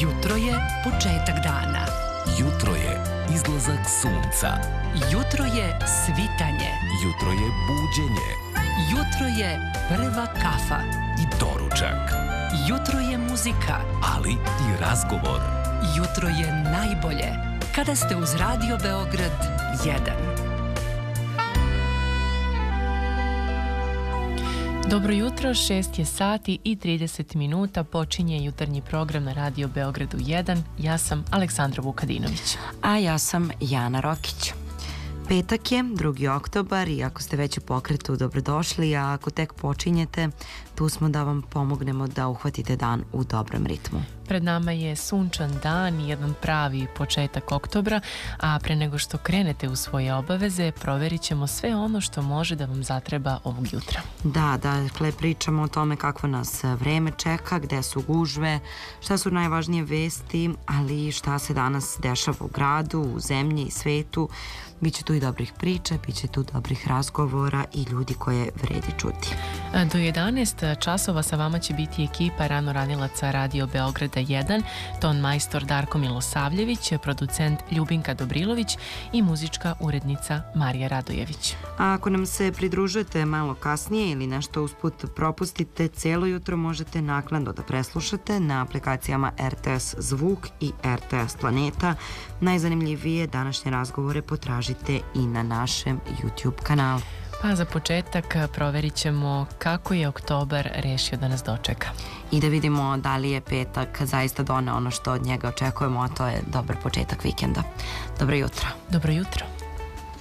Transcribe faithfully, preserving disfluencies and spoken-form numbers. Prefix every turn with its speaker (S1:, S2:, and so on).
S1: Jutro je početak dana.
S2: Jutro je izlazak sunca.
S1: Jutro je svitanje.
S2: Jutro je buđenje.
S1: Jutro je prva kafa.
S2: I doručak.
S1: Jutro je muzika.
S2: Ali i razgovor.
S1: Jutro je najbolje kada ste uz Radio Beograd jedan.
S3: Dobro jutro, šest je sati i trideset minuta, počinje jutarnji program na Radio Beogradu jedan. Ja sam Aleksandra Vukadinović.
S4: A ja sam Jana Rokić. Petak je, drugi oktobar i ako ste već u pokretu, dobrodošli, a ako tek počinjete, tu smo da vam pomognemo da uhvatite dan u dobrom ritmu.
S3: Pred nama je sunčan dan i jedan pravi početak oktobra, a pre nego što krenete u svoje obaveze, proverit ćemo sve ono što može da vam zatreba ovog jutra.
S4: Da, dakle, pričamo o tome kako nas vreme čeka, gde su gužve, šta su najvažnije vesti, ali i šta se danas dešava u gradu, u zemlji i svetu. Biće tu i dobrih priča, biće tu dobrih razgovora i ljudi koje vredi čuti.
S3: Do jedanaest časova sa vama će biti ekipa ranoranilaca Radio Beograda jedan, ton majstor Darko Milosavljević, producent Ljubinka Dobrilović i muzička urednica Marija Radojević.
S4: A ako nam se pridružujete malo kasnije ili nešto usput propustite, cijelo jutro možete naknadno da preslušate na aplikacijama R T S Zvuk i R T S Planeta. Najzanimljivije današnje razgovore potražite i na našem YouTube kanalu.
S3: Pa za početak proverit ćemo kako je oktobar rešio da nas dočeka.
S4: I da vidimo da li je petak zaista doneo ono što od njega očekujemo, a to je dobar početak vikenda. Dobro jutro.
S3: Dobro jutro.